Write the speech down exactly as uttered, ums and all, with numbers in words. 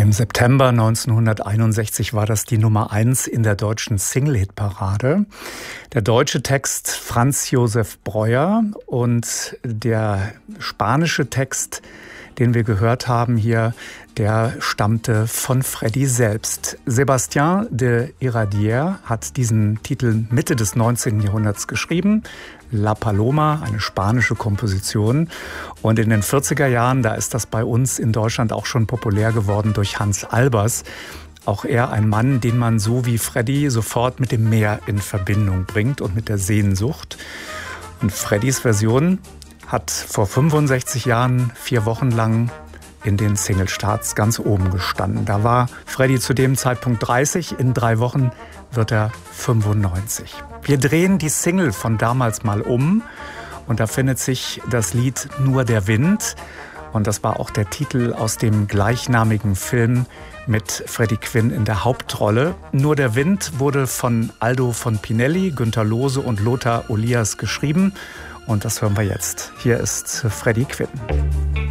Im September neunzehnhunderteinundsechzig war das die Nummer eins in der deutschen Single-Hit-Parade. Der deutsche Text Franz Josef Breuer und der spanische Text, den wir gehört haben hier, der stammte von Freddy selbst. Sébastien de Iradier hat diesen Titel Mitte des neunzehnten Jahrhunderts geschrieben. La Paloma, eine spanische Komposition. Und in den vierziger Jahren, da ist das bei uns in Deutschland auch schon populär geworden durch Hans Albers. Auch er ein Mann, den man so wie Freddy sofort mit dem Meer in Verbindung bringt und mit der Sehnsucht. Und Freddys Version hat vor fünfundsechzig Jahren vier Wochen lang in den Singlecharts ganz oben gestanden. Da war Freddy zu dem Zeitpunkt dreißig, in drei Wochen wird er fünfundneunzig. Wir drehen die Single von damals mal um und da findet sich das Lied Nur der Wind. Und das war auch der Titel aus dem gleichnamigen Film mit Freddie Quinn in der Hauptrolle. Nur der Wind wurde von Aldo von Pinelli, Günter Lose und Lothar Olias geschrieben. Und das hören wir jetzt. Hier ist Freddie Quinn.